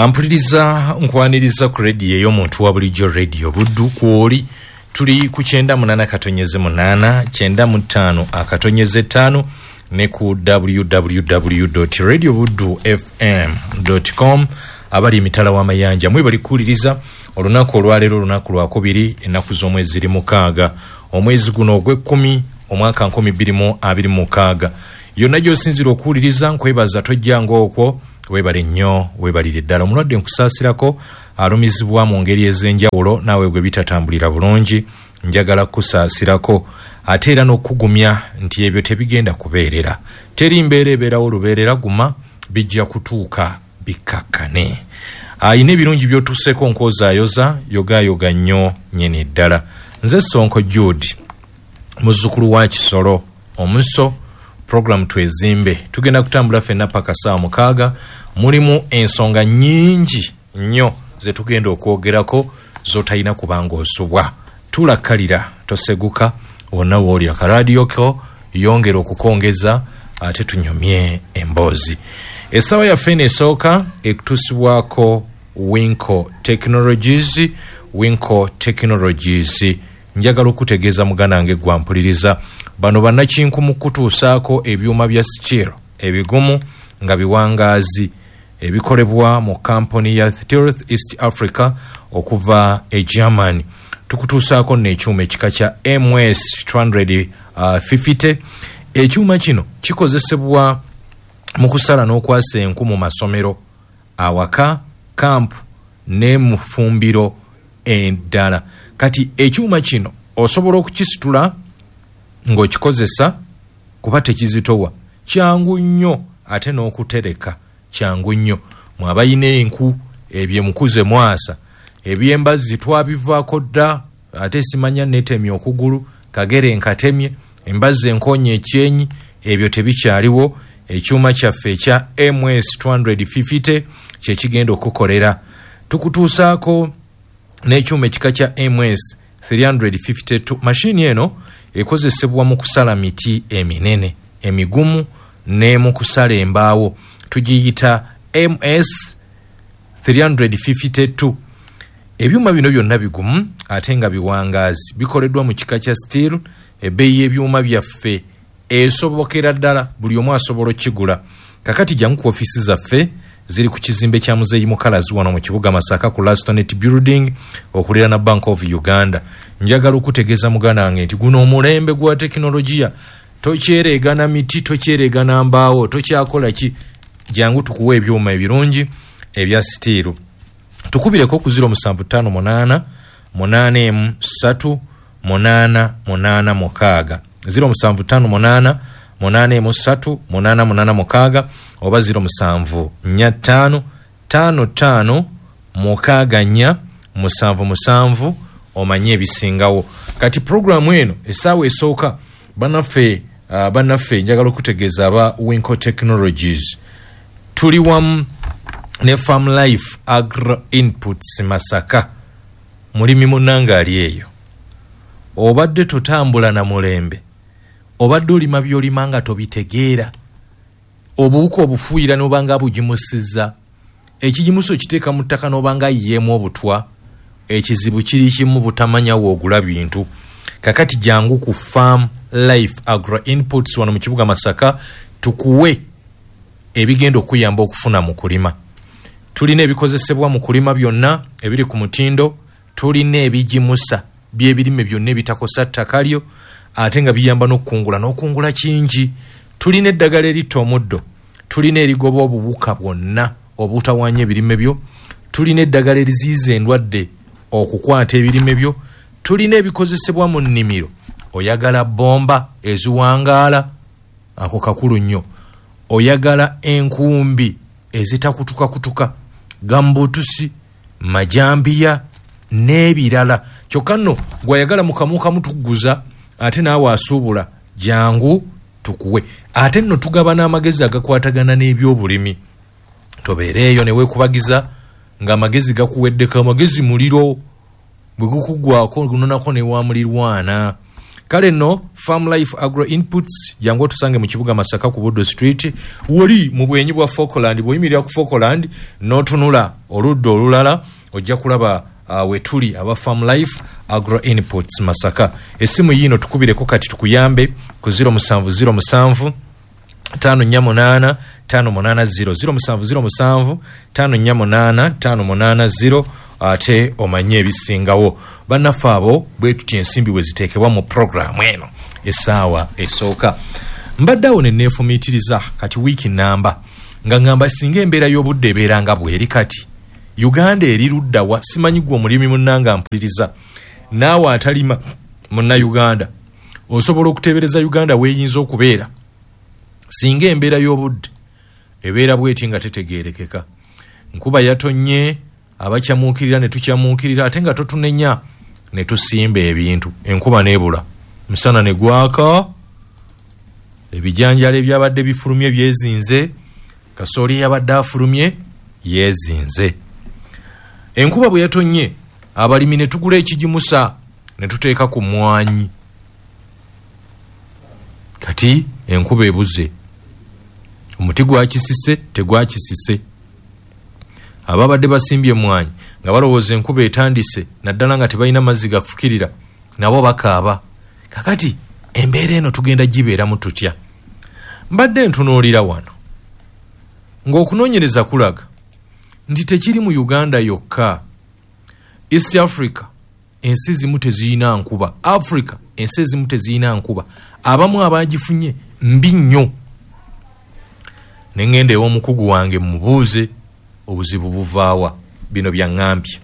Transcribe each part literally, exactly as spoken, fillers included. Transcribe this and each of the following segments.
Ampuliriza nkwaniriza ku radio y'omuntu wa bulijjo radio Buddu kwoli tuli ku kyenda munana katonyeze munana kyenda mu ttaano akatonyeze ttaano ne ku w w w dot radio buddu f m dot com abali mitala w'amayanja mwe bali kuwuliriza olunaku olwaleero olunaku lwakubiri ennaku z'omwezi ziri mukaaga omwezi guno ogw'ekkumi omwaka nkumi bbiri mu abiri mu mukaaga yonna gy'osinzira okuwuliriza nkwebaza tojjanga okwo webale nnyo webalire ddala omulwadde nkusaasirako alumizibwa mu ngeri ez'enjawulo naawe gwe bitatambulira bulungi njagala kusaasirako ate era n'okugumya nti ebyo tebigenda kubeerera teri mbeera ebeerawo lubeerera guma bijja kutuuka bikakkane ayina ebirungi by'otuuseeko nkozaayoza yogaayoga nnyo nnyini ddala nze Sonko Jude muzzukulu wa Kisolo omuso program twezimbe tugenda kutambula ffenna paka saa mukaaga mulimu ensonga nnyingi nnyo ze tugenda okwogerako z'otalina kubanga osubwa tulakkalira toseguka wonna wooli akaradio ko yongera okukongeza ate tunyumye emboozi essaawa yaffe n'esooka ekutuusibwako Winco Technologies Winco Technologies njagala okutegeeza muganda wange gwa mpuliriza bano bannakinku mu kutuusaako ebyuma bya steel ebigumu nga biwangaazi ebikolebwa mu kampuni ya Tilth East Africa okuva e Germany tukutuusaako n'ekyuma ekika kya M S two fifty ekyuma kino kikozesebwa mu kusala n'okwasa enku mu masomero awaka kampu ne mu ffumbiro endala kati ekyuma kino osobola okukisitula ng'okikozesa kuba tekizitowa kyangu nnyo ate n'okutereka kyangu nnyo mwabayina enku ebyemukuze mwasa ebyembazzi twabivaako dda ate simanya netemye okugulu kagere nkatemye embazzi enkonye ekyenyi ebyo tebikyaliwo ekyuma kyaffe ekya M S two fifty kyekigenda okukolera tukutuusaako n'ekyuma ekika kya M S three fifty-two mashini eno ekozesebwa mu kusala miti eminene emigumu ne mu kusala embaawo tugiyita M S three fifty-two ebyuma bino byonna bigumu ate nga biwangaazi bikoleddwa mu kika kya steel ebbeeyi y'ebyuma byaffe esobokera ddala buli omu asobola okigula kakati jangu ku ofiisi zaffe ziri ku kizimbe kya muzeeyi mukalazi wano mu kibuga Masaka ku Lastonet Building okulira na Bank of Uganda njagala okutegeeza muganda wange nti guno omulembe gwa tekinologiya tokyereegana miti tokyereegana mbaawo tokyakola ki jangu tukuwa ebyuma ebirungi ebya sitiiru tukubireko ku zero seven five eight munane emu ssatu munana munana mukaaga zero seven five eight munane emu ssatu munana munana mukaaga oba zero seven nnya ttaano ttaano ttaano mukaaga nnya musanvu musanvu omanye ebisingawo kati programu eno essaawa esooka banaffe uh, banaffe njagala okutegeeza aba Winco Technologies tuli wamu ne Farm Life Agro Inputs Masaka mulimi munnanga ali eyo obadde totambula na mulembe obadde olima byolima nga tobitegeera obuwuka obufuuyira n'obanga bugimusizza ekigimuso kiteeka mu ttaka n'obanga yiyeemu obutwa ekizibu kiri kimu butamanya woogula bintu kakati jangu ku Farm Life Agro Inputs wano mu kibuga Masaka tukuwe ebigenda okuyamba okufuna mu kulima tulina ebikozesebwa mu kulima byonna ebiri ku mutindo tulina ebigimusa by'ebirime byonna ebitakosa ttaka lyo ate nga biyamba n'okukungula n'okungula kingi tulina eddagala eritta omuddo tulina erigoba obubuka bwonna obutawanya ebirime byo tulina eddagala eriziiza endwadde okukwata ebirime byo tulina ebikozesebwa mu nnimiro oyagala bomba eziwangaala ako kakulu nnyo oyagala enkumbi ezitakutuka kutuka gambutusi majambiya n'ebirala kyokka nno gwayagala mukamuka mutuguza ate naawe asuubula jangu tukuwe ate nno tugaba n'amagezi agakwatagana n'ebyobulimi tobeereeyo ne weekubagiza ng'amagezi gakuweddeko amagezi muliro bwe gukugwako gunonako ne wa mulirwana kale no Farm Life Agro Inputs jango tusange mu kibuga Masaka ku Buddo Street woli mu bwenyi bwa Falkland boyimirira ku Falkland notunula oluddo olulala ojja kulaba uh, wetuli aba Farm Life Agro Inputs Masaka. Esimu yino tukubireko kati tukuyambe ku zero seven zero seven tano nyamunana tano munana zero zero seven zero seven tano nyamunana tano munana zero ate omanye ebisingawo bannafabo bwe tuti ensimbi we zitekebwa mu program eno esaawa esooka. Mbaddawo ne neefumiitiriza kati wiiki namba nga ngamba singa embeera y'obudde ebeera nga bweri kati Uganda eri ludda wa simanyi gwe omulimi munnanga mpuliriza naawe atalima munna Uganda osobola okutebereza Uganda weeyinza okubeera singa embeera y'obudde ebeera bweti nga tetegeerekeka. Nkuba yatonye abakyamuukirira ne tukyamuukirira ate nga totunenya ne tusimba ebintu enkuba nebula musana ne gwaka ebijanjala ebyabadde bifulumye byezinze kasooli yabadde afulumye yezinze. Enkuba bwe yatonye abalimi ne tugula ekijimusa ne tuteeka ku mwanyi kati enkuba ebuze omuti gwakisise tegwakisise ababadde basimbye mwanyi nga balowooza enkuba etandise naddala nga tebalina mazzi gakufukirira nabo bakaaba. Kakati embeera eno tugenda gibeeramu tutya? Mbadde ntunuulira wano ng'okunoonyereza kulaga nti tekiri mu Uganda yokka. East Africa ensi zimu teziyina nkuba, Africa ensi zimu teziyina nkuba, abamu abagifunye mbi nnyo. Ne ngende ew'omukugu wange mubuuze obuzibu buvaawa bino byaŋŋambye.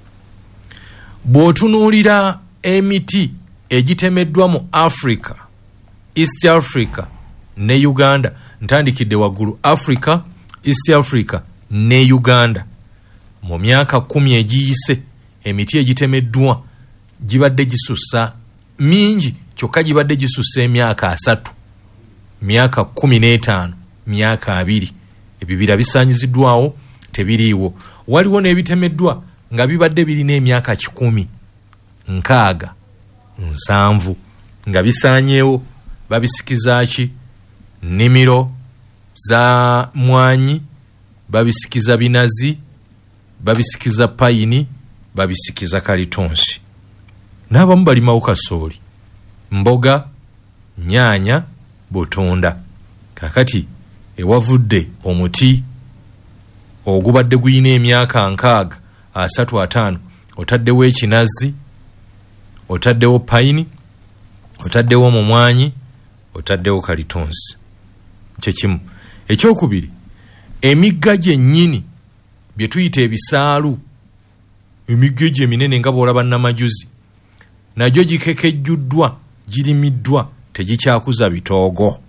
Bw'otunuulira emiti egitemeddwa mu Africa, East Africa ne Uganda, ntandikidde waggulu Africa, East Africa ne Uganda, mu myaka kumi egiyise emiti egitemeddwa gibadde gisussa mingi kyokka gibadde gisussa emyaka asatu, myaka kumi n'etaano, myaka abiri. Ebibira bisaanyiziddwawo tebiriiwo. Waliwo n'ebitemeddwa nga bibadde birina emyaka kikumi, nkaaga, nsanvu nga bisaanyeewo. Babisikiza ki? Nnimiro za mwanyi, babisikiza binazi, babisikiza payini, babisikiza kalitonsi. N'abamu balimawo kasooli, mboga, nyaanya, butunda. Kakati ewavudde omuti ogubadde guyina emyaka nkaaga, asatu, ataano, otaddewo ekinazi, otaddewo payini, otaddewo mumwanyi, otaddewo kalitonsi. Kye kimu. Ekyokubiri, emigga gyennyini bye tuyita ebisaalu, emigga egyo eminene nga bw'olaba Namajuzi, nagyo gikekejjuddwa, girimiddwa, tegikyakuza bitoogo.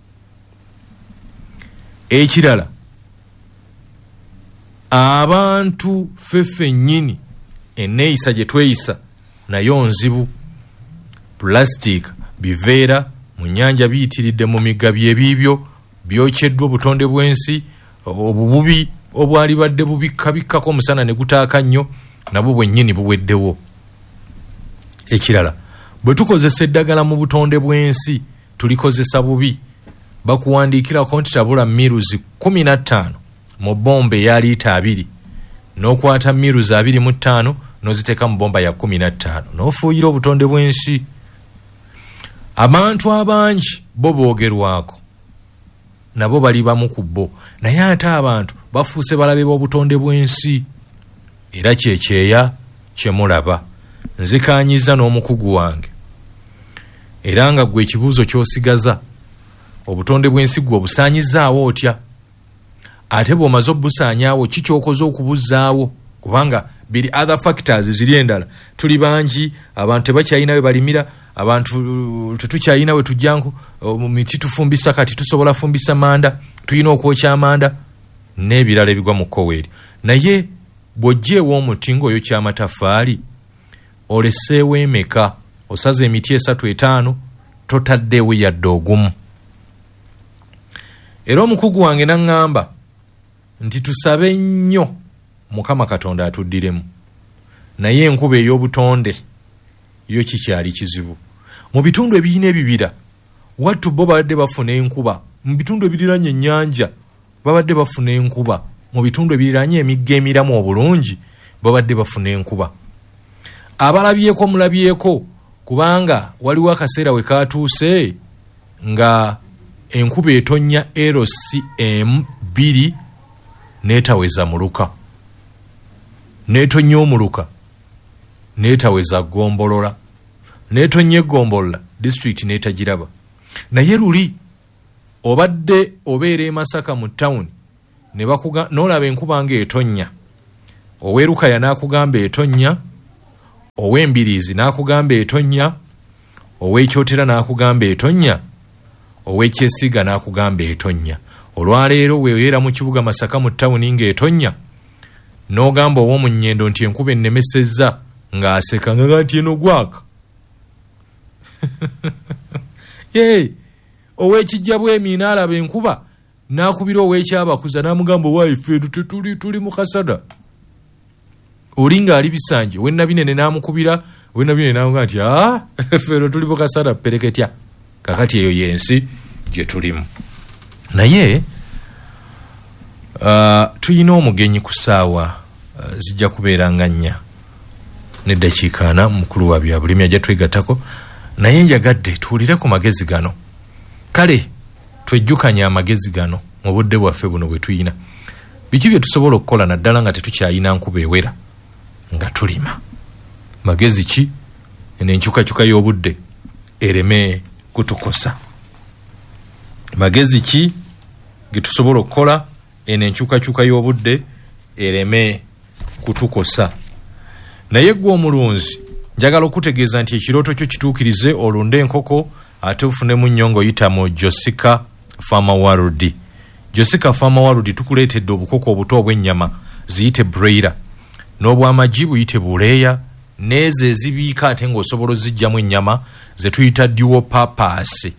Ekirala, abantu ffeffe nnyini enneeyisa gye tweyisa nayo nzibu. Plastic biveera mu nnyanja biyitiridde mu migga byebibyo byokeddwa obutonde bw'ensi, obububi obwali badde bubikkabikkako omusana ne gutaaka nnyo nabwo bwennyini buweddewo. Ekirala, bwe tukozesa eddagala mu butonde bw'ensi tulikozesa bubi. Bakuwandiikirako nti tabula miruzi kumi na ttaano mu bomba eya liita abiri, n'okwata miruzi abiri mu ttaano n'oziteeka mu bomba ya kumi na ttaano, n'ofuuyira obutonde bw'ensi. Abantu abangi bo boogerwako, nabo bali bamu ku bo, naye ate abantu bafuuse balabe b'obutonde bw'ensi. Era kyekyeya kye mulaba. Nzikaanyiza n'omukugu wange era nga gwe ekibuuzo ky'osigaza, obutonde bw'ensi gwe obusaanyizaawo otya? Ate bw'omaze obusaanyaawo ki ky'okoze okubuzzaawo? Kubanga biri other factors ziri endala. Tuli bangi, abantu tebakyayina we balimira, abantu tetukyayina we tujjanku, mu miti tufumbisa kati tusobola fumbisa manda, tuyina okwokya amanda n'ebirala ebigwa mu kkoweeri. Naye bw'ojjeewo omuti ng'oyokya amataffaali, oleseewo emeka, osaze emiti esatu etaano, totaddeewo yadde ogumu. Era omukugu wange n'aŋŋamba nti tusabe nnyo Mukama Katonda atuddiremu, naye enkuba ey'obutonde yo kikyali kizibu. mu bitundu ebirina ebibira wattu bo babadde bafuna enkuba, mu bitundu ebiriraanye ennyanja babadde bafuna enkuba, mu bitundu ebiriraanye emigga emiramu obulungi babadde bafuna enkuba. Abalabyeko mulabyeko, kubanga waliwo akaseera we katuuse nga enkuba etonnya R C M bbiri neetaweza muluka, neetonnya omuluka neetaweza ggombolola, neetonnya eggombolola disitulikiti neetagiraba. Naye luli obadde obeera e Masaka mu tawuni ne bakuga n'olaba enkuba ng'etonnya, ow'Erukaya n'akugamba etonnya, ow'Embiriizi n'akugamba etonnya, ow'Ekyotera n'akugamba etonnya, ow'Ekyesiiga n'akugamba etonnya. Olwaleero weera mu kibuga Masaka mu tawuni ng'etonnya, n'ogamba ow'omu Nnyendo nti enkuba ennemesezza ng'aseka nga nti eno gwaka. Ye ow'Ekijja bwemi n'alaba enkuba n'akubira ow'Ekyabakuza n'amugamba waife tuli tuli mu kasada. Olinga ali Bisanje we Nabinene n'amukubira, we Nabinene n'amugamba nti ah fero tuli mu kasada pereketya. Kakati eyo yensi gye tulimu. Naye uh, tuyina omugenyi ku ssaawa uh, zijja kubeera nga nnya n'eddakiika ana mukulu wa bya bulimi ajja twegattako, naye njagadde tuwulire ku magezi gano. Kale twejjukanye amagezi gano mu budde bwaffe buno bwe tuyina. Biki bye tusobola okukola naddala nga tetukyayina nkuba ewera nga tulima? Magezi ki n'enkyukakyuka y'obudde ereme kutukosa? Magezi ki ge tusobola okukola enenkyukakyuka y'obudde ereme kutukosa? Naye gwe omulunzi njagala okutegeeza nti ekirooto kyo kituukirize, olunde enkoko ate ufunemu nnyongo yita mu Josika Farmer World. Josika Farmer World tukuleetedde obukoko obuto obw'ennyama ziyite broiler, n'obw'amagi buyite buleeya, n'ezo ezibiika ate ng'osobola ozijjamu ennyama ze tuyita dual purpose.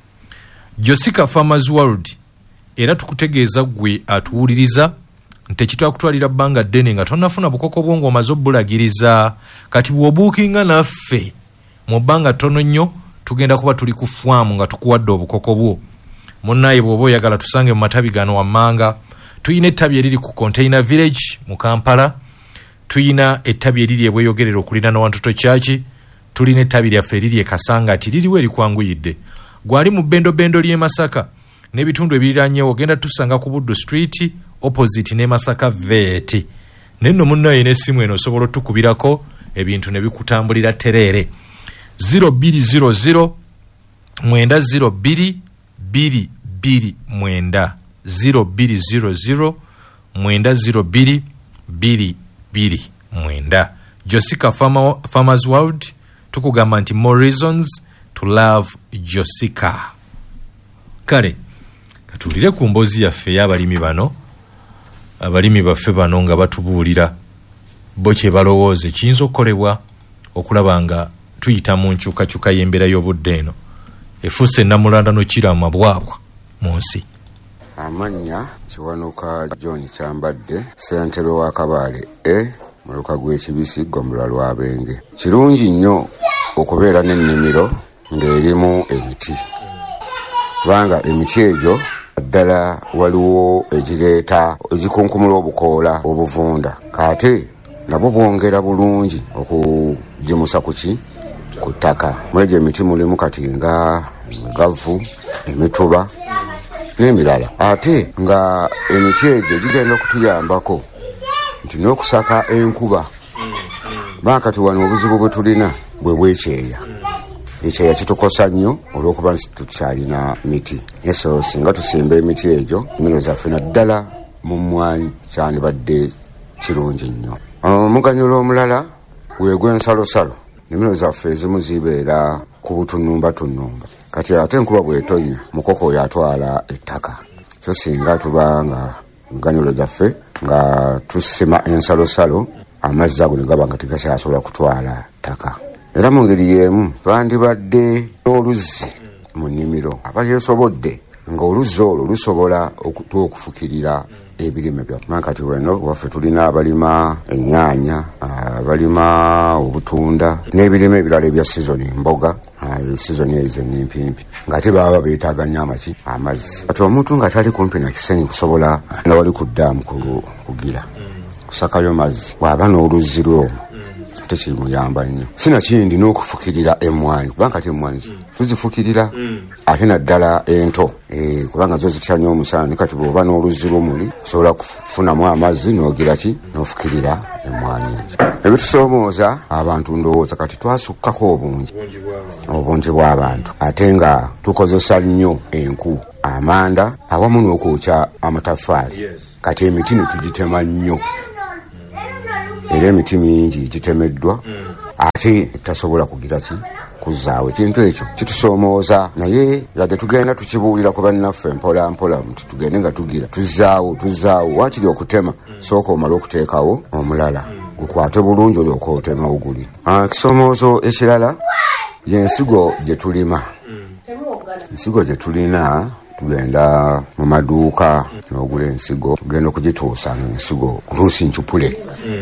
Josika Farmers World era tukutegeeza gwe atuwuliriza nti ekitwakutwalira bbanga ddene nga tonnafuna bukoko bwo ng'omaze obbulagiriza. Kati bw'obuukinga naffe mu bbanga ttono nnyo tugenda kuba tuli ku faamu nga tukuwadde obukoko bwo. Munnaye bw'oba oyagala tusange mu matabi gano wammanga, tuyina ettabi eriri ku Container Village mu Kampala, tuyina ettabi eriri e Bweyogerero okuliraana Wantoto Church, tulina ettabi lyaffe eriri e Kasangati liriwo erikwanguyidde. Gwali mu bendo bendo ly'e Masaka n'ebitundu ebiriraanyewo ogenda tusanga ku Buddu Street opposite ne Masaka Vet. Nenno munnaye n'essimu eno osobola otukubirako ebintu ne bikutambulira tereere. zero two zero zero mwenda zero two biri biri mwenda zero two zero zero mwenda zero two biri biri mwenda. Josika Farmer, Farmers World tukugamba nti more reasons to love Josika. Kale katulire ku mboozi yaffe y'abalimi bano, abalimi baffe bano nga batubuulira bo kye balowooza kiyinza okukolebwa okulaba nga tuyita mu nkyukakyuka y'embeera y'obudde eno efuuse nnamulanda n'okiramu bwabwa mu nsi. Amannya Kiwanuka John Kyambadde, ssentebe wa Kabaale e muluka gw'ekibisi Gombula Lwabenge. Kirungi nnyo okubeera n'ennimiro ng'erimu emiti, kubanga emiti egyo ddala waliwo egireeta egikunkumula obukoola obuvunda, kate nabwo bwongera bulungi okugimusa kuki ku ttaka. Mwegyo emiti mulimu kati nga emigavu, emituba n'emirala. Ate nga emiti egyo gigenda okutuyambako nti n'okusaka enkuba, kubanga kati wano obuzibu bwe tulina bwe bwekyeya. Ekyeya kitukosa nnyo olw'okuba tukyalina miti. Eso singa tusimba emiti egyo ennimiro zaffe naddala mu mmwanyi kyandibadde kirungi nnyo. Omuganyulo omulala gw'egw'ensalosalo, ennimiro zaffe ezimu zibeera ku butunnumba-tunnumba. Kati ate enkuba bw'etonnya mukoko oyo atwala ettaka. So singa tuba nga muganyulo gyaffe nga tusima ensalosalo, amazzi ago ne gaba nga tegasyasobola kutwala ttaka. Era mu ngeri y'emu twandibadde oluzzi mu nnimiro abayeesobodde ng'oluzzi olwo lusobola okufukirira ebirime byaffe. Kati weno waffe tulina abalima ennyaanya, abalima obutunda n'ebirime ebirala ebya sizoni, mboga season ezo nyimpimpi ngate baba beetaaga nnyo amaki amazzi ati omuntu nga tali kumpi na kisenyi kusobola nga wali ku ddaamu kugira kusakayo mazzi bw'aba n'oluzzi lw'omwo ate kimuyamba nnyo sinakindi n'okufukirira emmwanyi kubanga kati emmwanyi tuzifukirira ate naddala ento kubanga zo zitya nnyo omusana kati bw'oba n'oluzzi lw'omuli osobola kufunamu amazzi n'ogira ki n'ofukirira emmwanyi ekyo ebitusoomooza abantu ndowooza kati twasukkako obungi obungi bw'abantu ate nga tukozesa nnyo enku amanda awamu n'okwokya amataffaali kati emiti ne tugitema nnyo era emiti mingi gitemeddwa ate tasobola kugira ki kuzaawo ekintu ekyo kitusoomooza naye yadde tugenda tukibuulira ku bannaffe mpola mpola nti tugende nga tugira tuzaawo tuzaawo wakiri okutema sooka omala okuteekawo omulala gukwate bulungi olyoka otema oguli ekisoomoozo ekirala yensigo gye tulima ensigo gye tulina tugenda mu maduuka n'ogula ensigo tugenda okugituusa ensigo oluusi ncupule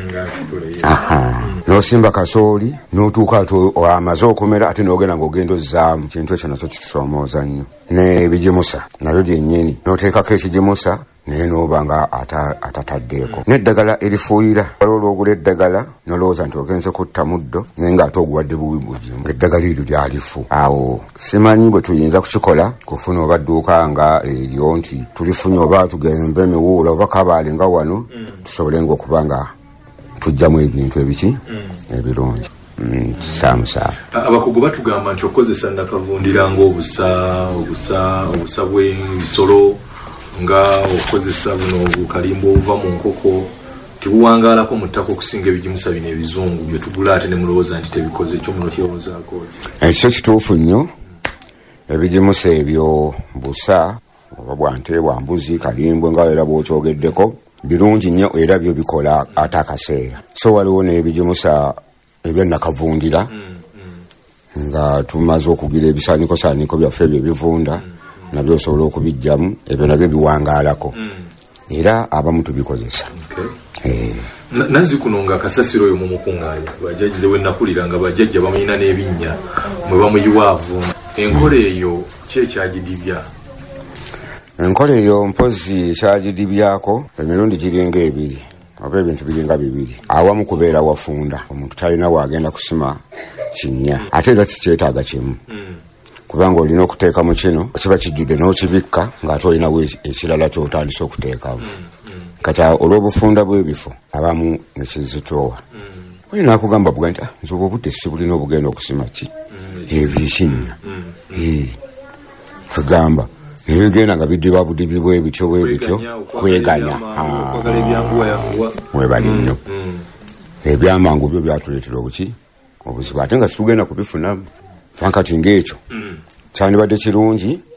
n'osimba kasooli n'otuuka amaze okumera ate n'ogenda ng'ogenda ozzaamu kintu ekyo nakyo kitusoomooza nnyo n'ebigimusa nalyo lyennyini n'oteekako ekigimusa naye n'oba nga atataddeeko n'eddagala erifuuyira waliwo olwogula eddagala nolowooza nti ogenze kutta muddo naye ng'ate oguwadde bubi bugimu ng'eddagala eryo lyalifu awo simanyi bwe tuyinza kukikola kufuna oba dduuka nga eryo nti tulifunye oba tugembe emiwuula oba kabaale nga wano tusobole nga okuba nga tujjamu ebintu ebiki ebirungi kisamusaamu abakugu batugamba nti okozesa nakavundira ng'obusa obusa obusa bw'ebisolo nga okozesa buno obukalimba obuva mu nkoko tibuwangaalako mu ttaka okusinga ebigimusa bino ebizungu bye tugula ate ne mulowooza nti tebikoze ekyo muno kirowoozaako ekyo kituufu nnyo ebigimusa ebyo busa oba bwante bwa mbuzi kalimbwe nga era bw'okyogeddeko birungi nnyo era byo bikola ate akaseera so waliwo n'ebigimusa ebyannakavundira nga tumaze okugira ebisaaniko saaniko byaffe ebyo ebivunda nabyo osobola okubijjamu ebyo nabyo biwangaalako era abamu tubikozesa nazzi kuno nga kasasiro oyo mumukuŋŋaanya bajjajja ze wennakulira nga bajjajja bamuyina n'ebinnya mwe bamuyiwa avunda enkola eyo ki ekyagidibya enkola eyo mpozi ekyagidibyako emirundi giringa ebiri oba ebintu biringa bibiri awamu kubeera wafunda omuntu talina waagenda kusima kinnya ate era kikyetaaga kimu kubanga olina okuteekamu kino kiba kijjudde n'okibikka ng'ate olinawo ekirala ky'otandise okuteekamu kati olw'obufunda bw'ebifo abamu nekizitoowa olina akugamba buga nti nze obwo obudde si bulina obugenda okusima ki ebikinnya tugamba nebigenda nga bidiba budibi bwebityo bwebityo kweganya mwebali nnyo ebyamangu byo byatuleetera obuki obuzibu ate nga situgenda kubifunamu tankati ng'ekyo kyandibadde kirungi